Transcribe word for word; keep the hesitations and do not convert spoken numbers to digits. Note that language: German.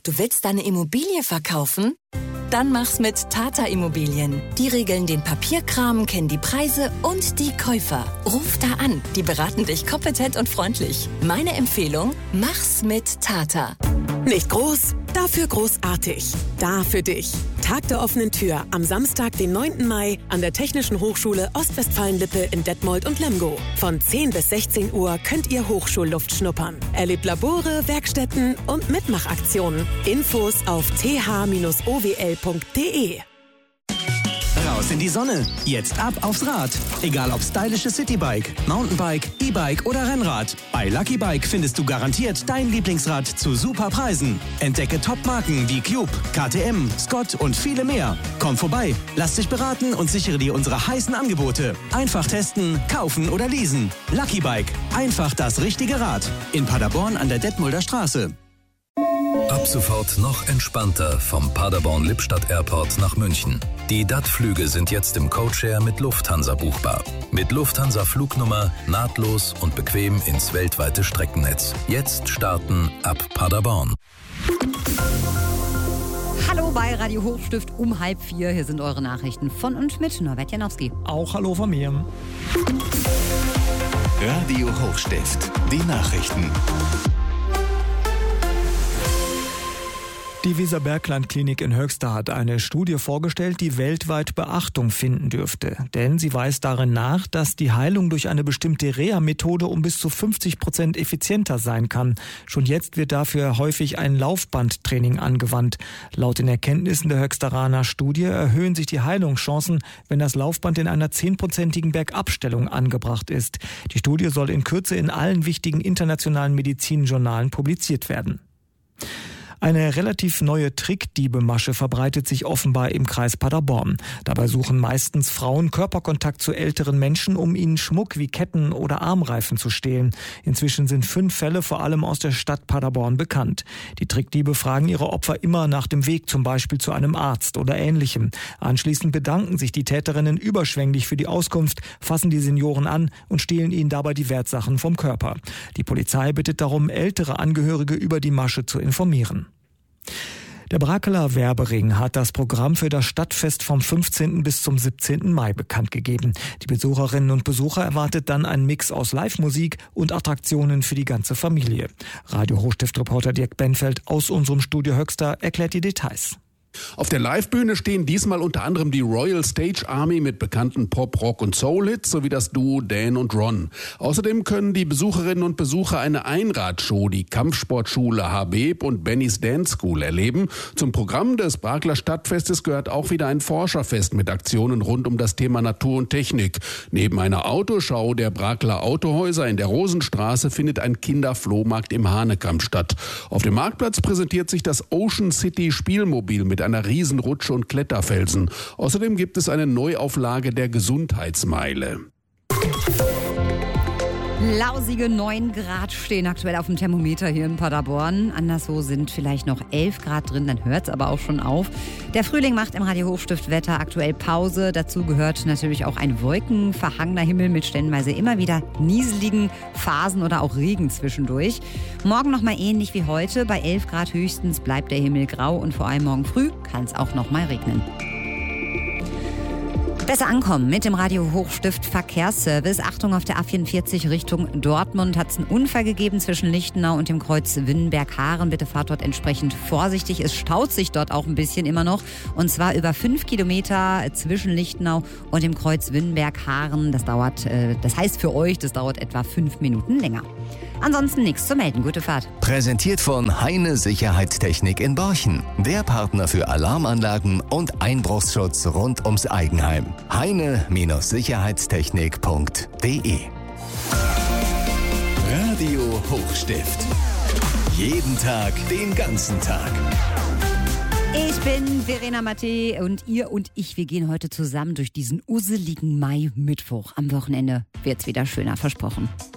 Du willst deine Immobilie verkaufen? Dann mach's mit Tata Immobilien. Die regeln den Papierkram, kennen die Preise und die Käufer. Ruf da an, die beraten dich kompetent und freundlich. Meine Empfehlung, mach's mit Tata. Nicht groß, dafür großartig. Da für dich. Tag der offenen Tür am Samstag, den neunten Mai an der Technischen Hochschule Ostwestfalen-Lippe in Detmold und Lemgo. Von zehn bis sechzehn Uhr könnt ihr Hochschulluft schnuppern. Erlebt Labore, Werkstätten und Mitmachaktionen. Infos auf t h Bindestrich o w l punkt d e. Raus in die Sonne. Jetzt ab aufs Rad. Egal ob stylische Citybike, Mountainbike, E-Bike oder Rennrad. Bei Lucky Bike findest du garantiert dein Lieblingsrad zu super Preisen. Entdecke Top-Marken wie Cube, K T M, Scott und viele mehr. Komm vorbei, lass dich beraten und sichere dir unsere heißen Angebote. Einfach testen, kaufen oder leasen. Lucky Bike. Einfach das richtige Rad. In Paderborn an der Detmolder Straße. Ab sofort noch entspannter vom Paderborn-Lippstadt Airport nach München. Die D A T-Flüge sind jetzt im Codeshare mit Lufthansa buchbar. Mit Lufthansa-Flugnummer nahtlos und bequem ins weltweite Streckennetz. Jetzt starten ab Paderborn. Hallo bei Radio Hochstift um halb vier. Hier sind eure Nachrichten von und mit Norbert Janowski. Auch hallo von mir. Radio Hochstift, die Nachrichten. Die Weser-Bergland-Klinik in Höxter hat eine Studie vorgestellt, die weltweit Beachtung finden dürfte. Denn sie weist darin nach, dass die Heilung durch eine bestimmte Reha-Methode um bis zu fünfzig Prozent effizienter sein kann. Schon jetzt wird dafür häufig ein Laufbandtraining angewandt. Laut den Erkenntnissen der Höxteraner Studie erhöhen sich die Heilungschancen, wenn das Laufband in einer zehnprozentigen Bergabstellung angebracht ist. Die Studie soll in Kürze in allen wichtigen internationalen Medizinjournalen publiziert werden. Eine relativ neue Trickdiebemasche verbreitet sich offenbar im Kreis Paderborn. Dabei suchen meistens Frauen Körperkontakt zu älteren Menschen, um ihnen Schmuck wie Ketten oder Armreifen zu stehlen. Inzwischen sind fünf Fälle vor allem aus der Stadt Paderborn bekannt. Die Trickdiebe fragen ihre Opfer immer nach dem Weg, zum Beispiel zu einem Arzt oder Ähnlichem. Anschließend bedanken sich die Täterinnen überschwänglich für die Auskunft, fassen die Senioren an und stehlen ihnen dabei die Wertsachen vom Körper. Die Polizei bittet darum, ältere Angehörige über die Masche zu informieren. Der Brakeler Werbering hat das Programm für das Stadtfest vom fünfzehnten bis zum siebzehnten Mai bekannt gegeben. Die Besucherinnen und Besucher erwartet dann ein Mix aus Live-Musik und Attraktionen für die ganze Familie. Radio Hochstift-Reporter Dirk Benfeld aus unserem Studio Höxter erklärt die Details. Auf der Livebühne stehen diesmal unter anderem die Royal Stage Army mit bekannten Pop, Rock und Soul-Hits sowie das Duo Dan und Ron. Außerdem können die Besucherinnen und Besucher eine Einradshow, die Kampfsportschule Habeb und Benny's Dance School erleben. Zum Programm des Brakeler Stadtfestes gehört auch wieder ein Forscherfest mit Aktionen rund um das Thema Natur und Technik. Neben einer Autoschau der Brakeler Autohäuser in der Rosenstraße findet ein Kinderflohmarkt im Hanekamp statt. Auf dem Marktplatz präsentiert sich das Ocean City Spielmobil mit einer Riesenrutsche und Kletterfelsen. Außerdem gibt es eine Neuauflage der Gesundheitsmeile. Lausige neun Grad stehen aktuell auf dem Thermometer hier in Paderborn. Anderswo sind vielleicht noch elf Grad drin, dann hört es aber auch schon auf. Der Frühling macht im Radio Hochstift Wetter aktuell Pause. Dazu gehört natürlich auch ein wolkenverhangener Himmel mit stellenweise immer wieder nieseligen Phasen oder auch Regen zwischendurch. Morgen nochmal ähnlich wie heute. Bei elf Grad höchstens bleibt der Himmel grau und vor allem morgen früh kann es auch nochmal regnen. Besser ankommen mit dem Radio Hochstift Verkehrsservice. Achtung, auf der A vierundvierzig Richtung Dortmund hat es einen Unfall gegeben zwischen Lichtenau und dem Kreuz Winnenberg-Haaren. Bitte fahrt dort entsprechend vorsichtig. Es staut sich dort auch ein bisschen immer noch. Und zwar über fünf Kilometer zwischen Lichtenau und dem Kreuz Winnenberg-Haaren. Das dauert, äh, das heißt für euch, das dauert etwa fünf Minuten länger. Ansonsten nichts zu melden. Gute Fahrt. Präsentiert von Heine Sicherheitstechnik in Borchen. Der Partner für Alarmanlagen und Einbruchsschutz rund ums Eigenheim. heine Sicherheitstechnik punkt de. Radio Hochstift. Jeden Tag, den ganzen Tag. Ich bin Verena Matte und ihr und ich, wir gehen heute zusammen durch diesen usseligen Mai-Mittwoch. Am Wochenende wird's wieder schöner, versprochen.